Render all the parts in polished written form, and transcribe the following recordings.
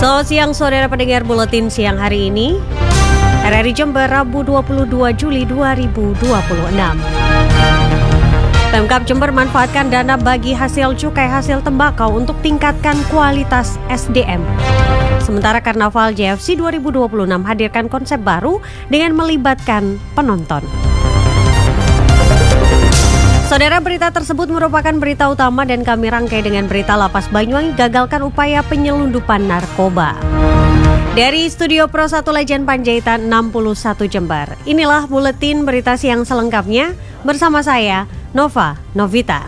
Selamat siang saudara pendengar buletin siang hari ini. RRI Jember Rabu 22 Juli 2026. Pemkab Jember manfaatkan dana bagi hasil cukai hasil tembakau untuk tingkatkan kualitas SDM. Sementara Karnaval JFC 2026 hadirkan konsep baru dengan melibatkan penonton. Saudara, berita tersebut merupakan berita utama dan kami rangkai dengan berita Lapas Banyuwangi gagalkan upaya penyelundupan narkoba. Dari Studio Pro 1 Legend Panjaitan 61 Jember, inilah buletin berita siang selengkapnya bersama saya, Nova Novita.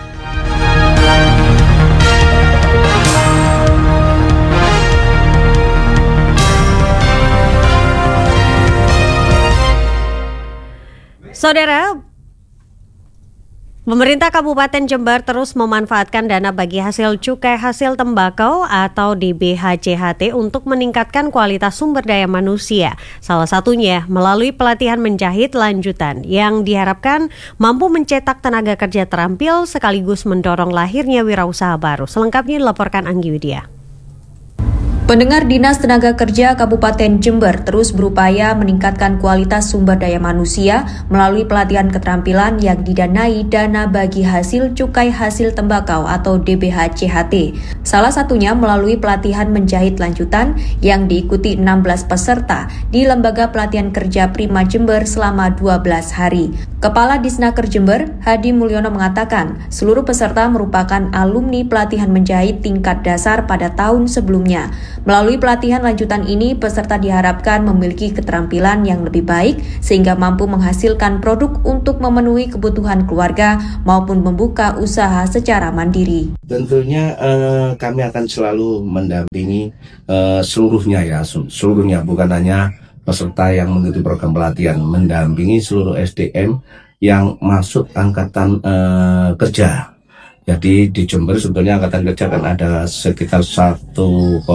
Saudara, pemerintah Kabupaten Jember terus memanfaatkan dana bagi hasil cukai hasil tembakau atau DBHCHT untuk meningkatkan kualitas sumber daya manusia. Salah satunya melalui pelatihan menjahit lanjutan yang diharapkan mampu mencetak tenaga kerja terampil sekaligus mendorong lahirnya wirausaha baru. Selengkapnya dilaporkan Anggi Widya. Pendengar Dinas Tenaga Kerja Kabupaten Jember terus berupaya meningkatkan kualitas sumber daya manusia melalui pelatihan keterampilan yang didanai dana bagi hasil cukai hasil tembakau atau DBHCHT. Salah satunya melalui pelatihan menjahit lanjutan yang diikuti 16 peserta di Lembaga Pelatihan Kerja Prima Jember selama 12 hari. Kepala Disnaker Jember, Hadi Mulyono mengatakan, seluruh peserta merupakan alumni pelatihan menjahit tingkat dasar pada tahun sebelumnya. Melalui pelatihan lanjutan ini, peserta diharapkan memiliki keterampilan yang lebih baik sehingga mampu menghasilkan produk untuk memenuhi kebutuhan keluarga maupun membuka usaha secara mandiri. Tentunya kami akan selalu mendampingi seluruhnya bukan hanya peserta yang mengikuti program pelatihan, mendampingi seluruh SDM yang masuk angkatan kerja. Jadi di Jember sebetulnya angkatan kerja kan ada sekitar 1,53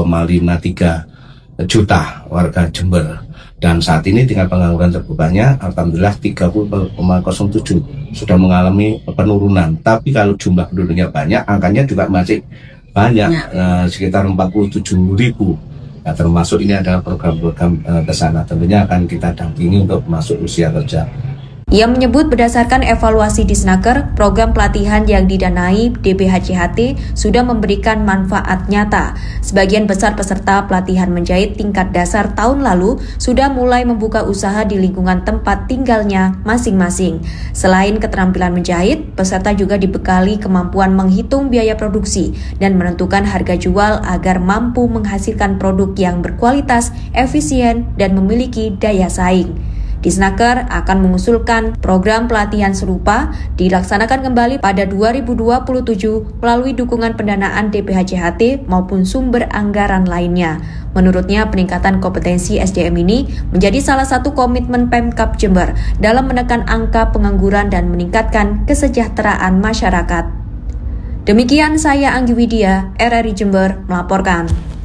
juta warga Jember. Dan saat ini tingkat pengangguran terbukanya alhamdulillah 30,07 sudah mengalami penurunan. Tapi kalau jumlah penduduknya banyak, angkanya juga masih banyak, sekitar 47.000. Nah, termasuk ini adalah program-program kesana. Tentunya akan kita dampingi untuk masuk usia kerja. Ia menyebut berdasarkan evaluasi Disnaker, program pelatihan yang didanai DBHCHT sudah memberikan manfaat nyata. Sebagian besar peserta pelatihan menjahit tingkat dasar tahun lalu sudah mulai membuka usaha di lingkungan tempat tinggalnya masing-masing. Selain keterampilan menjahit, peserta juga dibekali kemampuan menghitung biaya produksi dan menentukan harga jual agar mampu menghasilkan produk yang berkualitas, efisien, dan memiliki daya saing. Disnaker akan mengusulkan program pelatihan serupa dilaksanakan kembali pada 2027 melalui dukungan pendanaan DBHCHT maupun sumber anggaran lainnya. Menurutnya, peningkatan kompetensi SDM ini menjadi salah satu komitmen Pemkab Jember dalam menekan angka pengangguran dan meningkatkan kesejahteraan masyarakat. Demikian saya Anggi Widya, RRI Jember melaporkan.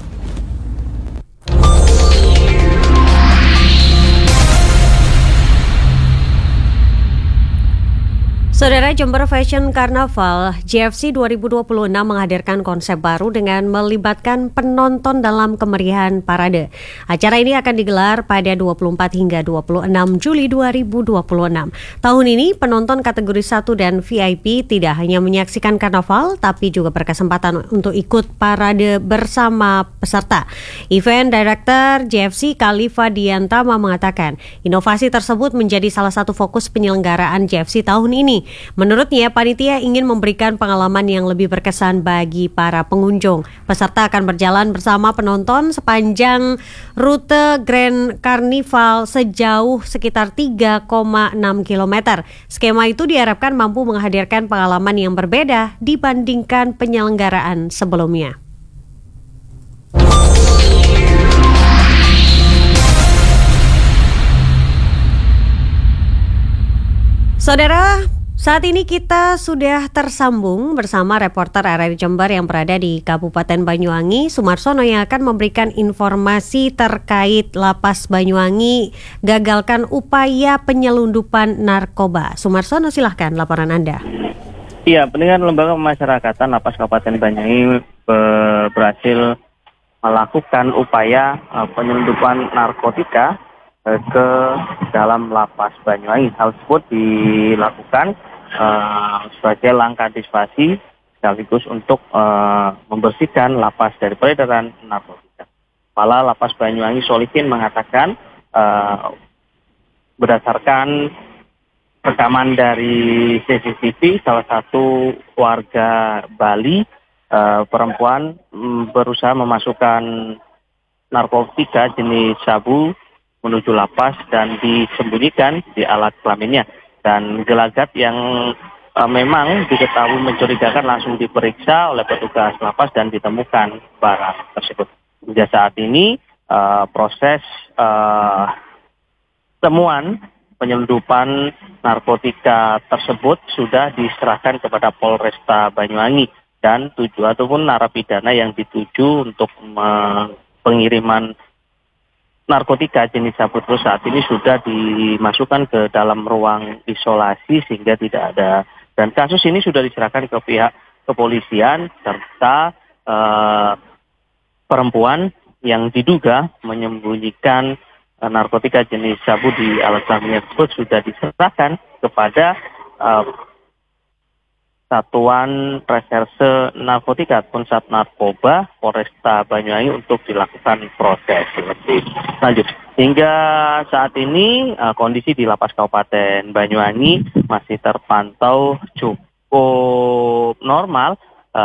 Saudara, Jember Fashion Carnaval JFC 2026 menghadirkan konsep baru dengan melibatkan penonton dalam kemeriahan parade. Acara ini akan digelar pada 24 hingga 26 Juli 2026. Tahun ini penonton kategori 1 dan VIP tidak hanya menyaksikan karnaval tapi juga berkesempatan untuk ikut parade bersama peserta. Event Director JFC Khalifa Diantama mengatakan, inovasi tersebut menjadi salah satu fokus penyelenggaraan JFC tahun ini. Menurutnya, panitia ingin memberikan pengalaman yang lebih berkesan bagi para pengunjung. Peserta akan berjalan bersama penonton sepanjang rute Grand Carnival sejauh sekitar 3,6 km. Skema itu diharapkan mampu menghadirkan pengalaman yang berbeda dibandingkan penyelenggaraan sebelumnya. Saudara, saat ini kita sudah tersambung bersama reporter RRI Jember yang berada di Kabupaten Banyuwangi, Sumarsono, yang akan memberikan informasi terkait Lapas Banyuwangi gagalkan upaya penyelundupan narkoba. Sumarsono, silahkan laporan Anda. Iya, pendengar lembaga pemasyarakatan Lapas Kabupaten Banyuwangi berhasil melakukan upaya penyelundupan narkotika ke dalam lapas Banyuwangi. Hal tersebut dilakukan sebagai langkah antisipasi sekaligus untuk membersihkan lapas dari peredaran narkotika. Kepala Lapas Banyuwangi Solihin mengatakan berdasarkan rekaman dari CCTV, salah satu warga Bali perempuan berusaha memasukkan narkotika jenis sabu menuju lapas dan disembunyikan di alat kelaminnya. Dan gelagat yang memang diketahui mencurigakan langsung diperiksa oleh petugas lapas dan ditemukan barang tersebut. Hingga saat ini proses temuan penyelundupan narkotika tersebut sudah diserahkan kepada Polresta Banyuwangi, dan ataupun narapidana yang dituju untuk pengiriman narkotika jenis sabu terus saat ini sudah dimasukkan ke dalam ruang isolasi sehingga tidak ada, dan kasus ini sudah diserahkan ke pihak kepolisian serta perempuan yang diduga menyembunyikan narkotika jenis sabu di alat kelaminnya tersebut sudah diserahkan kepada Satuan Reserse Narkotika ataupun Sat Narkoba Polresta Banyuwangi untuk dilakukan proses lebih lanjut. Hingga saat ini kondisi di Lapas Kabupaten Banyuwangi masih terpantau cukup normal.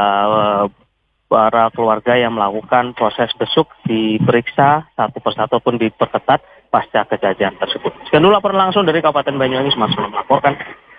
Para keluarga yang melakukan proses besuk diperiksa satu persatu pun diperketat pasca kejadian tersebut. Sekian dulu laporan langsung dari Kabupaten Banyuwangi, Sumatera melaporkan.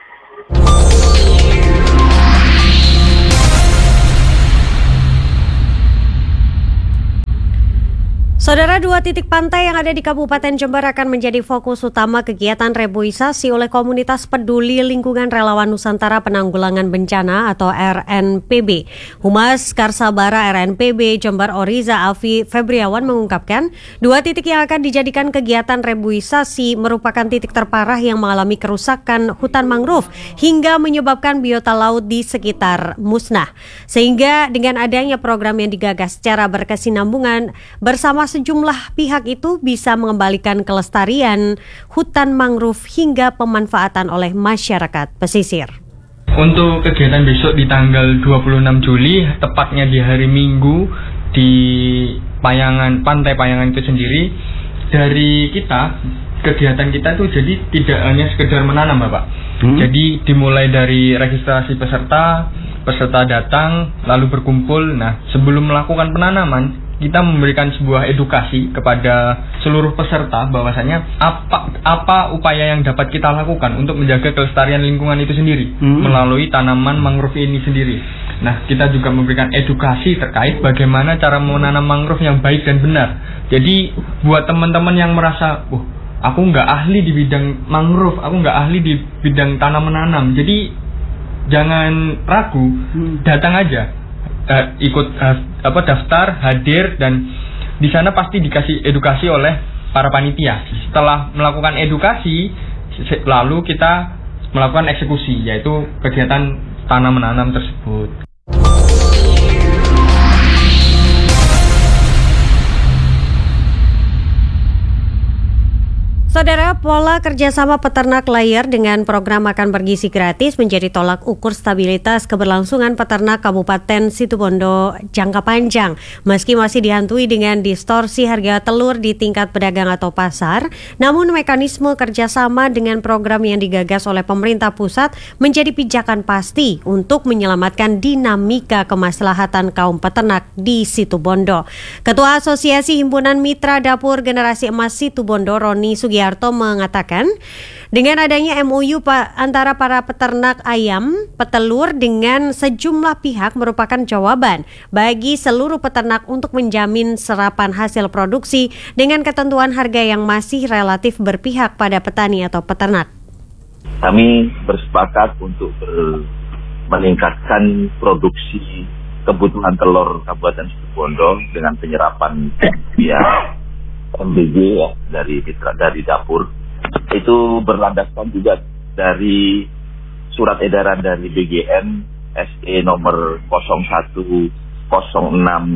Saudara, 2 titik pantai yang ada di Kabupaten Jember akan menjadi fokus utama kegiatan reboisasi oleh Komunitas Peduli Lingkungan Relawan Nusantara Penanggulangan Bencana atau RNPB. Humas Karsabara RNPB Jember Oriza Alfi Febriawan mengungkapkan 2 titik yang akan dijadikan kegiatan reboisasi merupakan titik terparah yang mengalami kerusakan hutan mangrove hingga menyebabkan biota laut di sekitar musnah. Sehingga dengan adanya program yang digagas secara berkesinambungan bersama sejumlah pihak itu bisa mengembalikan kelestarian hutan mangrove hingga pemanfaatan oleh masyarakat pesisir. Untuk kegiatan besok di tanggal 26 Juli, tepatnya di hari Minggu di Pantai Payangan itu sendiri, dari kegiatan kita itu jadi tidak hanya sekedar menanam, Bapak. Jadi dimulai dari registrasi peserta datang lalu berkumpul. Nah, sebelum melakukan penanaman, kita memberikan sebuah edukasi kepada seluruh peserta bahwasanya apa upaya yang dapat kita lakukan untuk menjaga kelestarian lingkungan itu sendiri melalui tanaman mangrove ini sendiri. Nah, kita juga memberikan edukasi terkait bagaimana cara menanam mangrove yang baik dan benar. Jadi buat teman-teman yang merasa, aku nggak ahli di bidang mangrove, aku nggak ahli di bidang tanam menanam, jadi jangan ragu, datang aja. Ikut daftar, hadir, dan di sana pasti dikasih edukasi oleh para panitia. Setelah melakukan edukasi, lalu kita melakukan eksekusi, yaitu kegiatan tanam menanam tersebut. Saudara, pola kerjasama peternak layer dengan program makan bergizi gratis menjadi tolak ukur stabilitas keberlangsungan peternak Kabupaten Situbondo jangka panjang. Meski masih dihantui dengan distorsi harga telur di tingkat pedagang atau pasar, namun mekanisme kerjasama dengan program yang digagas oleh pemerintah pusat menjadi pijakan pasti untuk menyelamatkan dinamika kemaslahatan kaum peternak di Situbondo. Ketua Asosiasi Himpunan Mitra Dapur Generasi Emas Situbondo, Roni Sugiarto, mengatakan dengan adanya MOU antara para peternak ayam petelur dengan sejumlah pihak merupakan jawaban bagi seluruh peternak untuk menjamin serapan hasil produksi dengan ketentuan harga yang masih relatif berpihak pada petani atau peternak. Kami bersepakat untuk meningkatkan produksi kebutuhan telur Kabupaten Situbondo dengan penyerapan via MBG dari dapur. Itu berlandaskan juga dari surat edaran dari BGN SE nomor 0106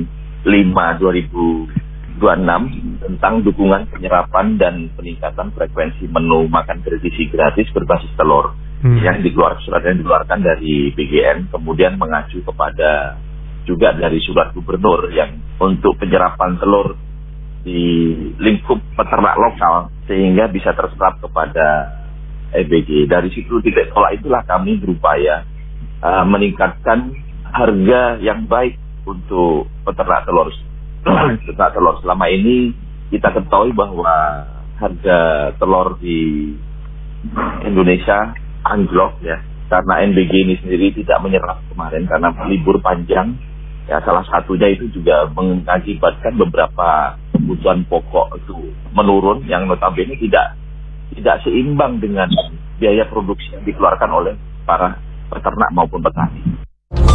5/2026 tentang dukungan penyerapan dan peningkatan frekuensi menu makan bergizi gratis berbasis telur yang dikeluarkan dari BGN, kemudian mengacu kepada juga dari surat gubernur yang untuk penyerapan telur di lingkup peternak lokal sehingga bisa terserap kepada EBG. Dari situ titik tolak itulah kami berupaya meningkatkan harga yang baik untuk peternak telur. Selama ini kita ketahui bahwa harga telur di Indonesia anjlok ya, karena NBG ini sendiri tidak menyerap kemarin karena libur panjang. Ya, salah satunya itu juga mengakibatkan beberapa kebutuhan pokok itu menurun yang notabene tidak seimbang dengan biaya produksi yang dikeluarkan oleh para peternak maupun petani.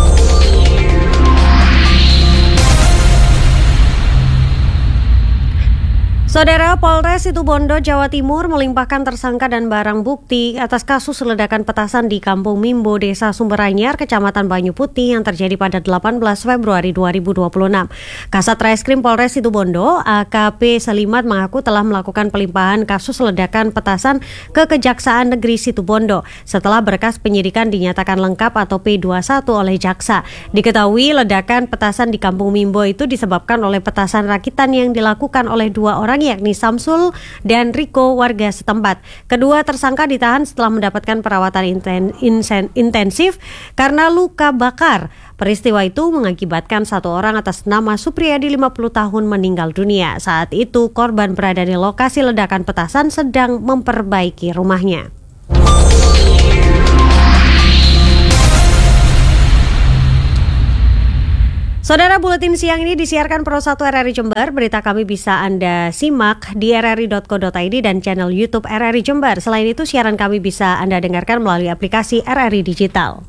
Saudara, Polres Situbondo, Jawa Timur melimpahkan tersangka dan barang bukti atas kasus ledakan petasan di Kampung Mimbo, Desa Sumberanyar, Kecamatan Banyu Putih yang terjadi pada 18 Februari 2026. Kasat Reskrim Polres Situbondo, AKP Selimat mengaku telah melakukan pelimpahan kasus ledakan petasan ke Kejaksaan Negeri Situbondo setelah berkas penyidikan dinyatakan lengkap atau P21 oleh jaksa. Diketahui ledakan petasan di Kampung Mimbo itu disebabkan oleh petasan rakitan yang dilakukan oleh dua orang yakni Samsul dan Riko warga setempat. Kedua tersangka ditahan setelah mendapatkan perawatan intensif karena luka bakar. Peristiwa itu mengakibatkan satu orang atas nama Supriyadi 50 tahun meninggal dunia. Saat itu korban berada di lokasi ledakan petasan sedang memperbaiki rumahnya. Saudara, buletin siang ini disiarkan Pro 1 RRI Jember. Berita kami bisa Anda simak di rri.co.id dan channel YouTube RRI Jember. Selain itu, siaran kami bisa Anda dengarkan melalui aplikasi RRI Digital.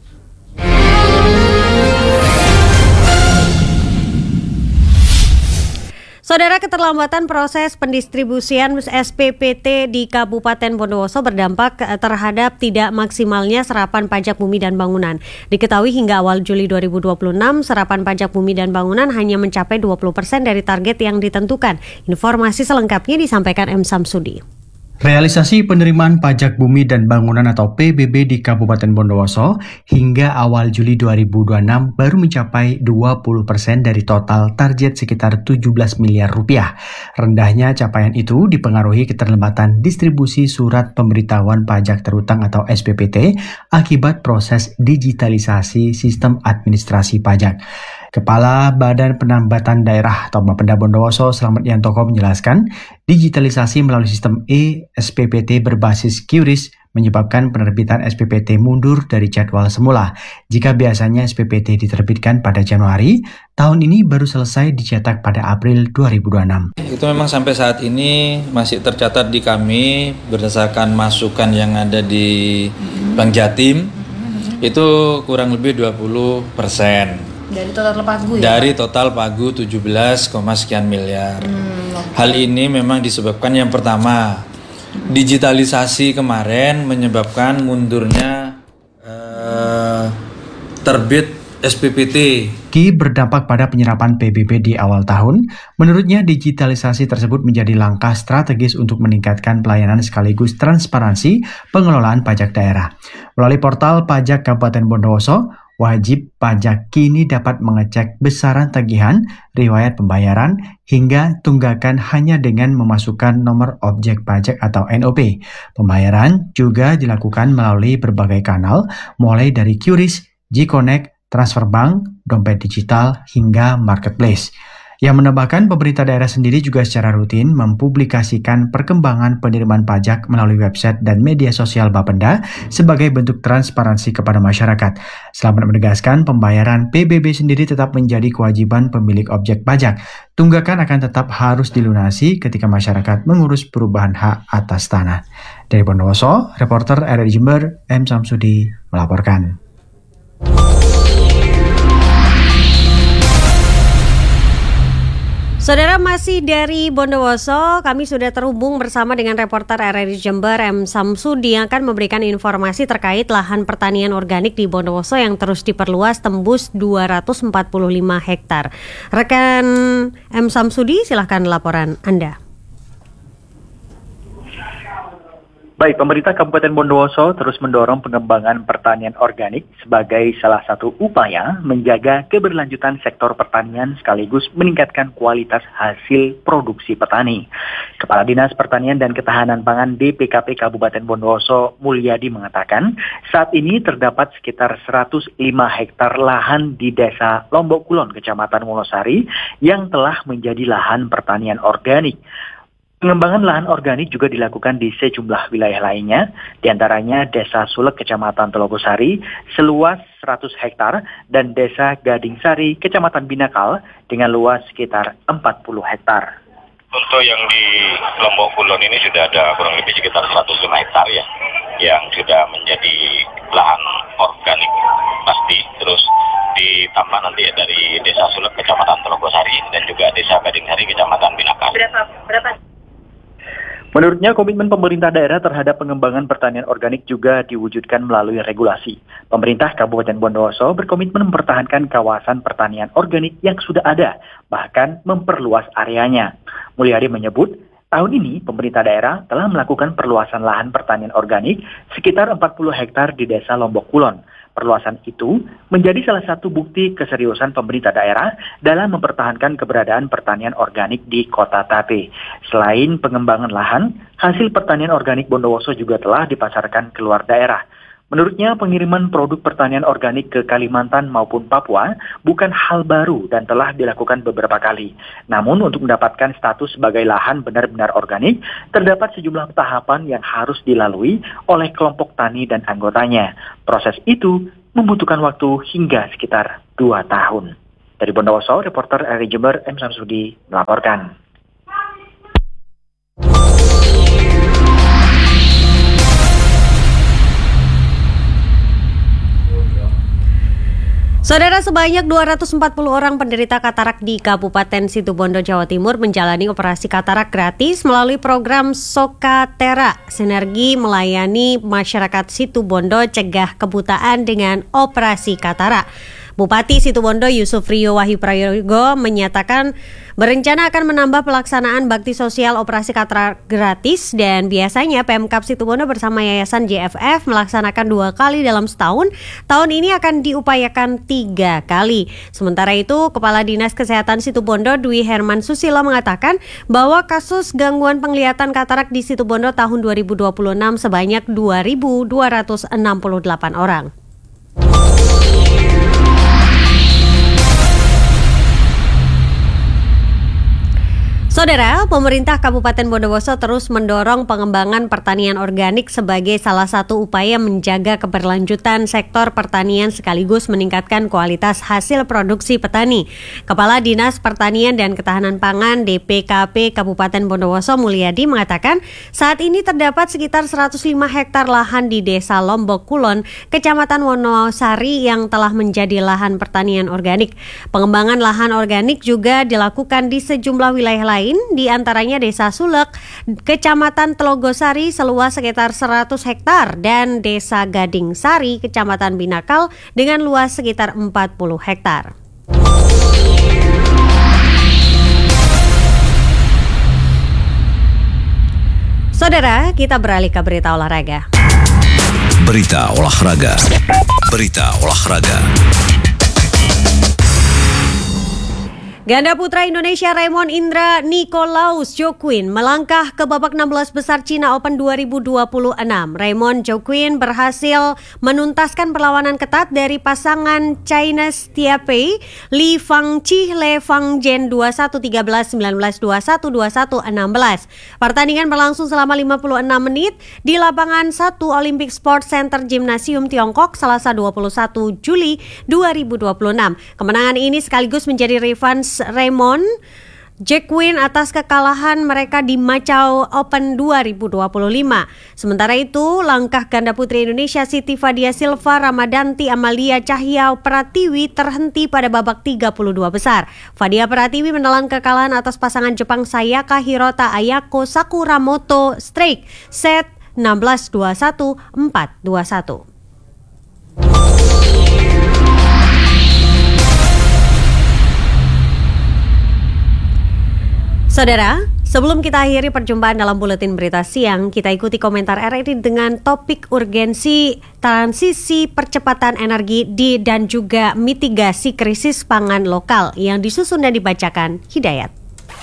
Saudara, keterlambatan proses pendistribusian SPPT di Kabupaten Bondowoso berdampak terhadap tidak maksimalnya serapan pajak bumi dan bangunan. Diketahui hingga awal Juli 2026, serapan pajak bumi dan bangunan hanya mencapai 20% dari target yang ditentukan. Informasi selengkapnya disampaikan M. Samsudi. Realisasi penerimaan pajak bumi dan bangunan atau PBB di Kabupaten Bondowoso hingga awal Juli 2026 baru mencapai 20% dari total target sekitar 17 miliar rupiah. Rendahnya capaian itu dipengaruhi keterlambatan distribusi surat pemberitahuan pajak terutang atau SPPT akibat proses digitalisasi sistem administrasi pajak. Kepala Badan Penambatan Daerah atau Bapenda Bondowoso Slamet Yantoko menjelaskan, digitalisasi melalui sistem e-SPPT berbasis QRIS menyebabkan penerbitan SPPT mundur dari jadwal semula. Jika biasanya SPPT diterbitkan pada Januari, tahun ini baru selesai dicetak pada April 2026. Itu memang sampai saat ini masih tercatat di kami berdasarkan masukan yang ada di Bank Jatim, itu kurang lebih 20%. Dari total pagu ya? Dari total pagu 17, sekian miliar. Hal ini memang disebabkan yang pertama, digitalisasi kemarin menyebabkan mundurnya terbit SPPT. Ki berdampak pada penyerapan PBB di awal tahun. Menurutnya digitalisasi tersebut menjadi langkah strategis untuk meningkatkan pelayanan sekaligus transparansi pengelolaan pajak daerah. Melalui portal pajak Kabupaten Bondowoso, wajib pajak kini dapat mengecek besaran tagihan, riwayat pembayaran, hingga tunggakan hanya dengan memasukkan nomor objek pajak atau NOP. Pembayaran juga dilakukan melalui berbagai kanal, mulai dari QRIS, G-Connect, transfer bank, dompet digital, hingga marketplace. Yang menambahkan pemerintah daerah sendiri juga secara rutin mempublikasikan perkembangan penerimaan pajak melalui website dan media sosial Bapenda sebagai bentuk transparansi kepada masyarakat. Selamat menegaskan pembayaran PBB sendiri tetap menjadi kewajiban pemilik objek pajak. Tunggakan akan tetap harus dilunasi ketika masyarakat mengurus perubahan hak atas tanah. Dari Bondowoso, reporter RRI Jember, M. Samsudi melaporkan. Saudara, masih dari Bondowoso, kami sudah terhubung bersama dengan reporter RRI Jember M. Samsudi yang akan memberikan informasi terkait lahan pertanian organik di Bondowoso yang terus diperluas tembus 245 hektar. Rekan M. Samsudi, silahkan laporan Anda. Baik, pemerintah Kabupaten Bondowoso terus mendorong pengembangan pertanian organik sebagai salah satu upaya menjaga keberlanjutan sektor pertanian sekaligus meningkatkan kualitas hasil produksi petani. Kepala Dinas Pertanian dan Ketahanan Pangan DPKP Kabupaten Bondowoso, Mulyadi, mengatakan saat ini terdapat sekitar 105 hektar lahan di Desa Lombok Kulon, Kecamatan Wonosari yang telah menjadi lahan pertanian organik. Pengembangan lahan organik juga dilakukan di sejumlah wilayah lainnya, diantaranya Desa Sulek, Kecamatan Telogosari, seluas 100 hektar, dan Desa Gading Sari, Kecamatan Binakal, dengan luas sekitar 40 hektar. Untuk yang di Lombok Kulon ini sudah ada kurang lebih sekitar 105 hektar ya, yang sudah menjadi lahan organik pasti. Terus ditambah nanti dari Desa Sulek, Kecamatan Telogosari, dan juga Desa Gading Sari, Kecamatan Binakal. Berapa? Menurutnya, komitmen pemerintah daerah terhadap pengembangan pertanian organik juga diwujudkan melalui regulasi. Pemerintah Kabupaten Bondowoso berkomitmen mempertahankan kawasan pertanian organik yang sudah ada, bahkan memperluas areanya. Mulyadi menyebut, tahun ini pemerintah daerah telah melakukan perluasan lahan pertanian organik sekitar 40 hektar di Desa Lombok Kulon. Perluasan itu menjadi salah satu bukti keseriusan pemerintah daerah dalam mempertahankan keberadaan pertanian organik di Kota Tape. Selain pengembangan lahan, hasil pertanian organik Bondowoso juga telah dipasarkan keluar daerah. Menurutnya, pengiriman produk pertanian organik ke Kalimantan maupun Papua bukan hal baru dan telah dilakukan beberapa kali. Namun, untuk mendapatkan status sebagai lahan benar-benar organik, terdapat sejumlah tahapan yang harus dilalui oleh kelompok tani dan anggotanya. Proses itu membutuhkan waktu hingga sekitar 2 tahun. Dari Bondowoso, reporter RRI Jember M. Samsudi melaporkan. Saudara, sebanyak 240 orang penderita katarak di Kabupaten Situbondo, Jawa Timur menjalani operasi katarak gratis melalui program Sokatera, sinergi melayani masyarakat Situbondo cegah kebutaan dengan operasi katarak. Bupati Situbondo Yusuf Rio Wahyu Prayogo menyatakan berencana akan menambah pelaksanaan bakti sosial operasi katarak gratis dan biasanya Pemkab Situbondo bersama Yayasan JFF melaksanakan 2 kali dalam setahun. Tahun ini akan diupayakan 3 kali. Sementara itu, Kepala Dinas Kesehatan Situbondo Dwi Herman Susilo mengatakan bahwa kasus gangguan penglihatan katarak di Situbondo tahun 2026 sebanyak 2.268 orang. Saudara, pemerintah Kabupaten Bondowoso terus mendorong pengembangan pertanian organik sebagai salah satu upaya menjaga keberlanjutan sektor pertanian sekaligus meningkatkan kualitas hasil produksi petani. Kepala Dinas Pertanian dan Ketahanan Pangan DPKP Kabupaten Bondowoso Mulyadi mengatakan saat ini terdapat sekitar 105 hektar lahan di Desa Lombok Kulon, Kecamatan Wonosari yang telah menjadi lahan pertanian organik. Pengembangan lahan organik juga dilakukan di sejumlah wilayah lain, di antaranya Desa Sulek, Kecamatan Telogosari seluas sekitar 100 hektar dan Desa Gading Sari, Kecamatan Binakal dengan luas sekitar 40 hektar. Saudara, kita beralih ke berita olahraga. Berita olahraga. Berita olahraga. Ganda putra Indonesia Raymond Indra Nicolaus Joaquin melangkah ke babak 16 besar China Open 2026. Raymond Joaquin berhasil menuntaskan perlawanan ketat dari pasangan Chinese Taipei Li Fangqi Le Fangzhen 21-13, 19-21, 21-16. Pertandingan berlangsung selama 56 menit di lapangan 1 Olympic Sports Center Gymnasium Tiongkok Selasa 21 Juli 2026. Kemenangan ini sekaligus menjadi revanche Raymond Jack win atas kekalahan mereka di Macau Open 2025. Sementara itu, langkah ganda putri Indonesia Siti Fadia Silva Ramadanti Amalia Cahya Pratiwi terhenti pada babak 32 besar. Fadia Pratiwi menelan kekalahan atas pasangan Jepang Sayaka Hirota Ayako Sakuramoto straight set 16-21, 4-21. Saudara, sebelum kita akhiri perjumpaan dalam Buletin Berita Siang, kita ikuti komentar RRI dengan topik urgensi transisi percepatan energi dan juga mitigasi krisis pangan lokal yang disusun dan dibacakan Hidayat.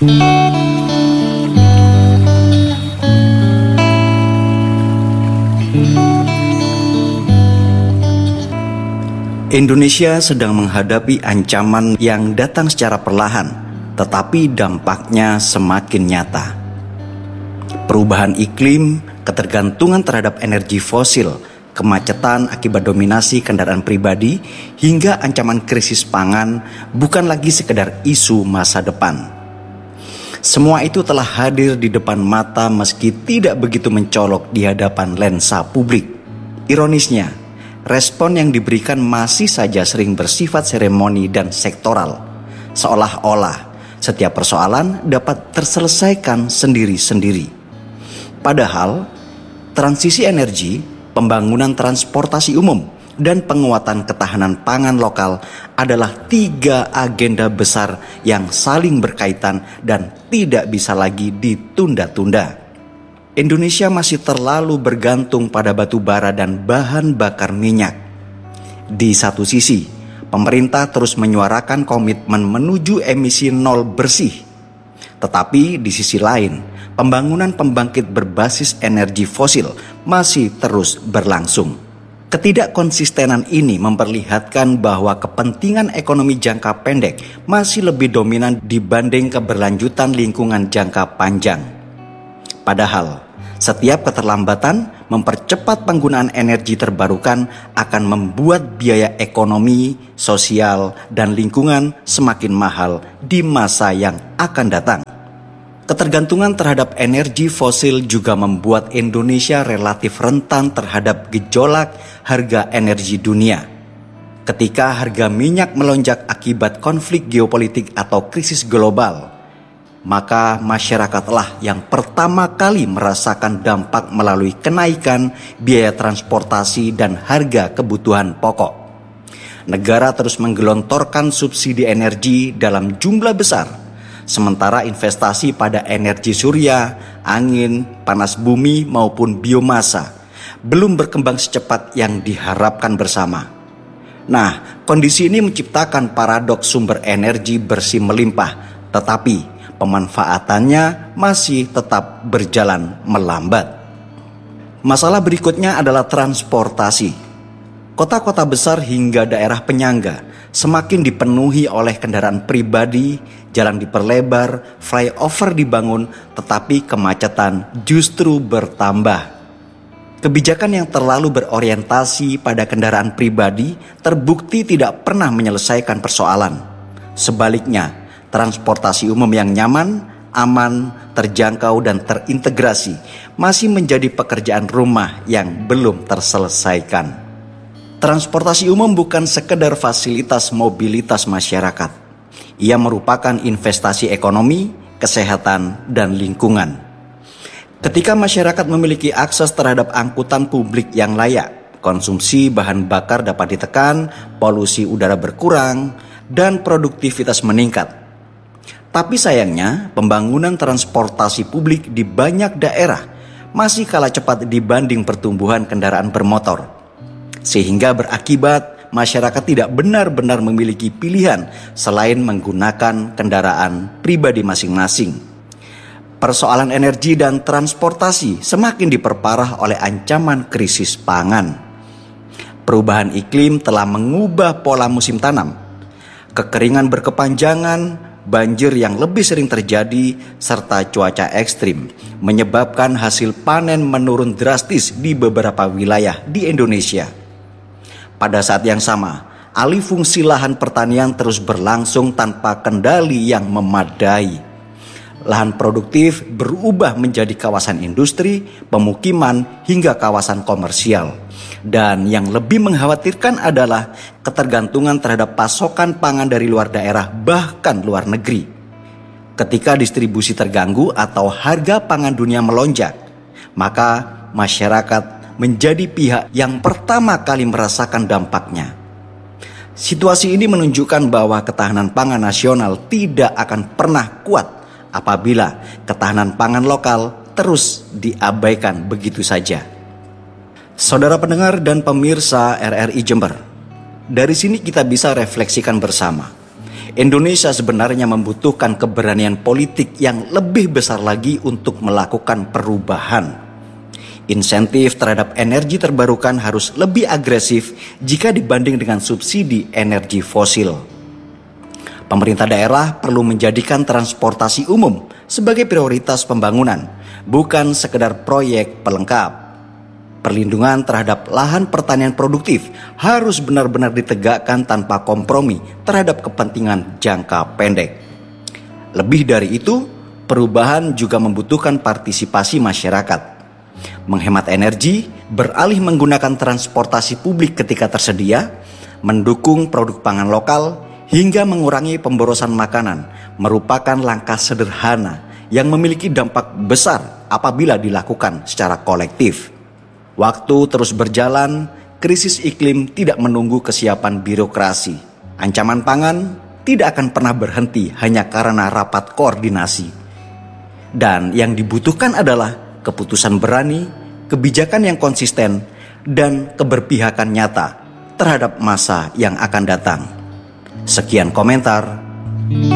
Indonesia sedang menghadapi ancaman yang datang secara perlahan, tetapi dampaknya semakin nyata. Perubahan iklim, ketergantungan terhadap energi fosil, kemacetan akibat dominasi kendaraan pribadi, hingga ancaman krisis pangan bukan lagi sekedar isu masa depan. Semua itu telah hadir di depan mata meski tidak begitu mencolok di hadapan lensa publik. Ironisnya, respon yang diberikan masih saja sering bersifat seremoni dan sektoral, seolah-olah setiap persoalan dapat terselesaikan sendiri-sendiri. Padahal, transisi energi, pembangunan transportasi umum, dan penguatan ketahanan pangan lokal adalah 3 agenda besar yang saling berkaitan dan tidak bisa lagi ditunda-tunda. Indonesia masih terlalu bergantung pada batu bara dan bahan bakar minyak. Di satu sisi, pemerintah terus menyuarakan komitmen menuju emisi nol bersih. Tetapi di sisi lain, pembangunan pembangkit berbasis energi fosil masih terus berlangsung. Ketidakkonsistenan ini memperlihatkan bahwa kepentingan ekonomi jangka pendek masih lebih dominan dibanding keberlanjutan lingkungan jangka panjang. Padahal, setiap keterlambatan mempercepat penggunaan energi terbarukan akan membuat biaya ekonomi, sosial, dan lingkungan semakin mahal di masa yang akan datang. Ketergantungan terhadap energi fosil juga membuat Indonesia relatif rentan terhadap gejolak harga energi dunia. Ketika harga minyak melonjak akibat konflik geopolitik atau krisis global, maka masyarakatlah yang pertama kali merasakan dampak melalui kenaikan biaya transportasi dan harga kebutuhan pokok. Negara terus menggelontorkan subsidi energi dalam jumlah besar, sementara investasi pada energi surya, angin, panas bumi maupun biomasa belum berkembang secepat yang diharapkan bersama. Nah, kondisi ini menciptakan paradoks sumber energi bersih melimpah, tetapi pemanfaatannya masih tetap berjalan melambat. Masalah berikutnya adalah transportasi. Kota-kota besar hingga daerah penyangga semakin dipenuhi oleh kendaraan pribadi, jalan diperlebar, flyover dibangun, tetapi kemacetan justru bertambah. Kebijakan yang terlalu berorientasi pada kendaraan pribadi terbukti tidak pernah menyelesaikan persoalan. Sebaliknya, transportasi umum yang nyaman, aman, terjangkau, dan terintegrasi masih menjadi pekerjaan rumah yang belum terselesaikan. Transportasi umum bukan sekedar fasilitas mobilitas masyarakat. Ia merupakan investasi ekonomi, kesehatan, dan lingkungan. Ketika masyarakat memiliki akses terhadap angkutan publik yang layak, konsumsi bahan bakar dapat ditekan, polusi udara berkurang, dan produktivitas meningkat. Tapi sayangnya, pembangunan transportasi publik di banyak daerah masih kalah cepat dibanding pertumbuhan kendaraan bermotor. Sehingga berakibat masyarakat tidak benar-benar memiliki pilihan selain menggunakan kendaraan pribadi masing-masing. Persoalan energi dan transportasi semakin diperparah oleh ancaman krisis pangan. Perubahan iklim telah mengubah pola musim tanam. Kekeringan berkepanjangan, banjir yang lebih sering terjadi, serta cuaca ekstrim menyebabkan hasil panen menurun drastis di beberapa wilayah di Indonesia. Pada saat yang sama, alih fungsi lahan pertanian terus berlangsung tanpa kendali yang memadai. lahan produktif berubah menjadi kawasan industri, pemukiman, hingga kawasan komersial. Dan yang lebih mengkhawatirkan adalah ketergantungan terhadap pasokan pangan dari luar daerah, bahkan luar negeri. Ketika distribusi terganggu atau harga pangan dunia melonjak, maka masyarakat menjadi pihak yang pertama kali merasakan dampaknya. Situasi ini menunjukkan bahwa ketahanan pangan nasional tidak akan pernah kuat apabila ketahanan pangan lokal terus diabaikan begitu saja. Saudara pendengar dan pemirsa RRI Jember, dari sini kita bisa refleksikan bersama. Indonesia sebenarnya membutuhkan keberanian politik yang lebih besar lagi untuk melakukan perubahan. Insentif terhadap energi terbarukan harus lebih agresif jika dibanding dengan subsidi energi fosil. Pemerintah daerah perlu menjadikan transportasi umum sebagai prioritas pembangunan, bukan sekedar proyek pelengkap. Perlindungan terhadap lahan pertanian produktif harus benar-benar ditegakkan tanpa kompromi terhadap kepentingan jangka pendek. Lebih dari itu, perubahan juga membutuhkan partisipasi masyarakat. Menghemat energi, beralih menggunakan transportasi publik ketika tersedia, mendukung produk pangan lokal, hingga mengurangi pemborosan makanan merupakan langkah sederhana yang memiliki dampak besar apabila dilakukan secara kolektif. Waktu terus berjalan, krisis iklim tidak menunggu kesiapan birokrasi. Ancaman pangan tidak akan pernah berhenti hanya karena rapat koordinasi. Dan yang dibutuhkan adalah keputusan berani, kebijakan yang konsisten, dan keberpihakan nyata terhadap masa yang akan datang. Sekian komentar.